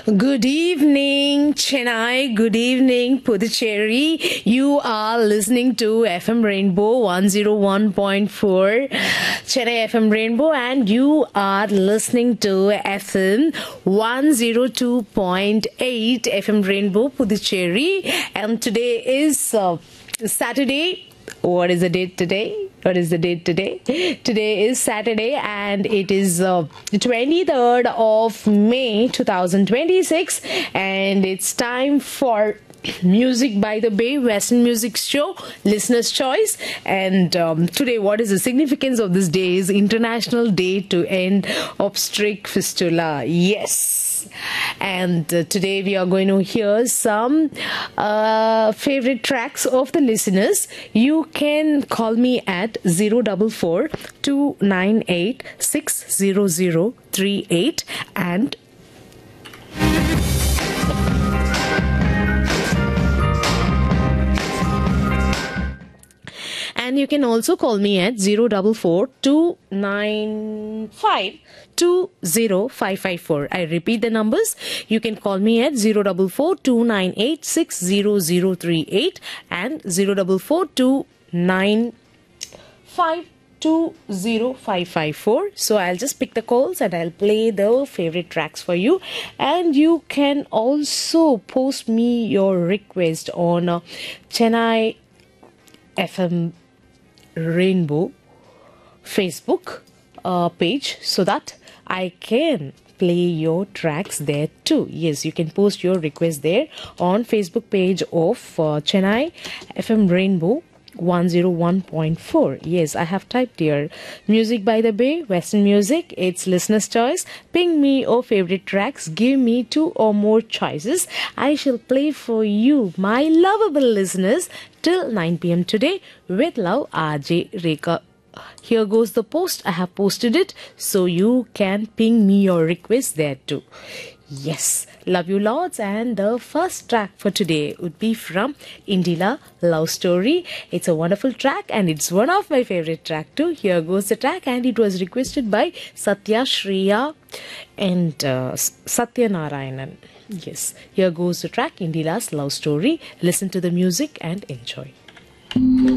Good evening, Chennai. Good evening, Puducherry. You are listening to FM Rainbow 101.4, Chennai FM Rainbow, and you are listening to FM 102.8, FM Rainbow, Puducherry. And today is Saturday. What is the date today? Today is Saturday and it is 23rd of May 2026 and it's time for Music by the Bay, Western Music Show, Listener's Choice. And today, what is the significance of this day is International Day to End Obstetric Fistula. Yes. And today we are going to hear some favorite tracks of the listeners. You can call me at 044 298 60038 and you can also call me at 044 295 20554. I repeat the numbers. You can call me at 044 298 60038 and 044 295 20554. So I'll just pick the calls and I'll play the favorite tracks for you. And you can also post me your request on Chennai FM Rainbow Facebook page so that I can play your tracks there too. Yes, you can post your request there on Facebook page of Chennai FM Rainbow 101.4. Yes, I have typed here Music by the Bay, Western Music. It's listener's choice. Ping me your favorite tracks. Give me 2 or more choices. I shall play for you, my lovable listeners, till 9 p.m. today. With love, RJ Rekha. Here goes the post. I have posted it so you can ping me your request there too. Yes, love you lots. And the first track for today would be from Indila, Love Story. It's a wonderful track and it's one of my favorite track too. Here goes the track and it was requested by Satya, Shreya and Satya Narayanan. Yes, here goes the track, Indila's Love Story. Listen to the music and enjoy.